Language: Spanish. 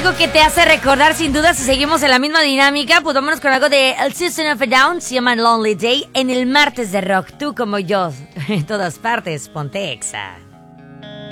Algo que te hace recordar sin duda, si seguimos en la misma dinámica, pues vámonos con algo de El System of a Down, se llama Lonely Day, en el martes de rock, tú como yo, en todas partes, ponte Exa.